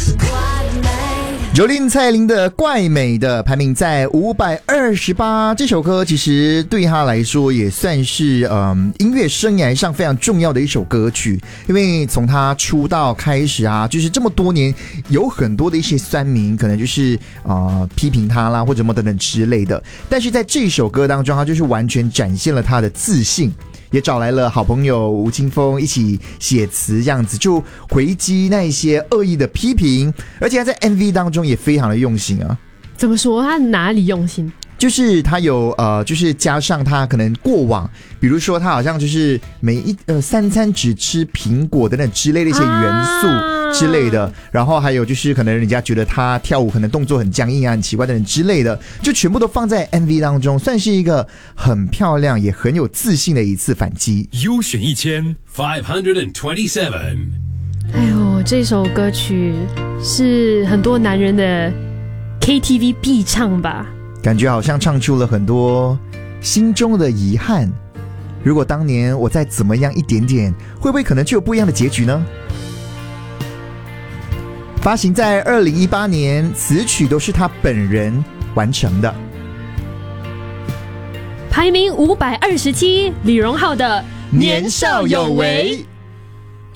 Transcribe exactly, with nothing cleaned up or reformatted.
Jolin 蔡依林的怪美的排名在五百二十八，这首歌其实对他来说也算是嗯音乐生涯上非常重要的一首歌曲，因为从他出道开始啊，就是这么多年有很多的一些酸民可能就是呃批评他啦或者什么等等之类的，但是在这首歌当中他就是完全展现了他的自信，也找来了好朋友吴青峰一起写词，这样子就回击那些恶意的批评，而且他在 M V 当中也非常的用心啊。 怎么说？他哪里用心？ 就是他有呃，就是加上他可能过往，比如说他好像就是每一呃三餐只吃苹果等等之类的一些元素之类的，啊、然后还有就是可能人家觉得他跳舞可能动作很僵硬啊、很奇怪的人之类的，就全部都放在 M V 当中，算是一个很漂亮也很有自信的一次反击。 优选一千 five hundred twenty-seven。 哎呦，这首歌曲是很多男人的 K T V 必唱吧？ 感觉好像唱出了很多心中的遗憾，如果当年我再怎么样一点点，会不会可能就有不一样的结局呢？发行在二零一八年，词曲都是他本人完成的。 排名五百二十七，李荣浩的年少有为。